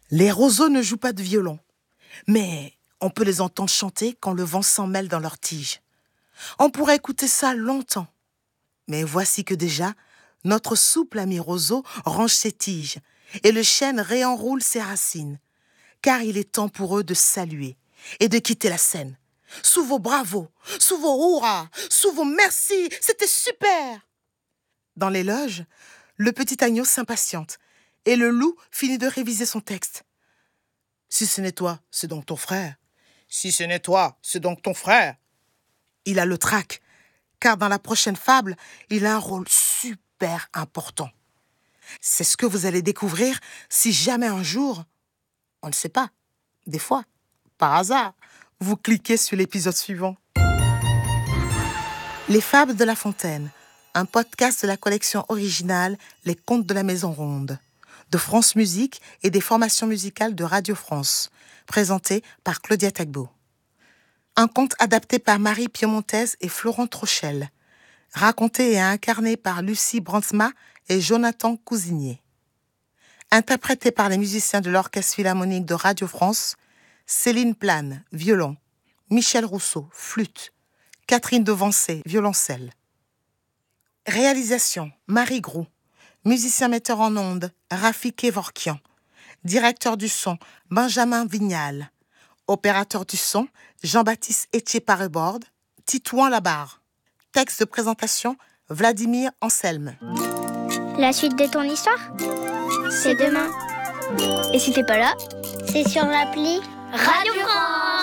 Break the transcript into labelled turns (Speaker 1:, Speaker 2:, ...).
Speaker 1: Les roseaux ne jouent pas de violon, mais on peut les entendre chanter quand le vent s'en mêle dans leurs tiges. On pourrait écouter ça longtemps. Mais voici que déjà, notre souple ami roseau range ses tiges et le chêne réenroule ses racines, car il est temps pour eux de saluer et de quitter la scène. Sous vos bravos, sous vos hurrahs, sous vos merci, c'était super! Dans les loges, le petit agneau s'impatiente et le loup finit de réviser son texte. Si ce n'est toi, c'est donc ton frère. Si ce n'est toi, c'est donc ton frère. Il a le trac, car dans la prochaine fable, il a un rôle super important. C'est ce que vous allez découvrir si jamais un jour, on ne sait pas, des fois, par hasard, vous cliquez sur l'épisode suivant. Les Fables de La Fontaine, un podcast de la collection originale Les Contes de la Maison Ronde, de France Musique et des formations musicales de Radio France, présenté par Claudia Tagbo. Un conte adapté par Marie Piemontaise et Florent Trochel, raconté et incarné par Lucie Brandsma et Jonathan Cousinier. Interprété par les musiciens de l'Orchestre Philharmonique de Radio France, Céline Plane, violon, Michel Rousseau, flûte, Catherine Devancé, violoncelle. Réalisation, Marie Groux. Musicien metteur en ondes, Rafi Kevorkian. Directeur du son, Benjamin Vignal. Opérateur du son, Jean-Baptiste Etché-Pareborde, Titouan Labarre. Texte de présentation, Vladimir Anselme.
Speaker 2: La suite de ton histoire, c'est demain. Et si t'es pas là, c'est sur l'appli Radio France.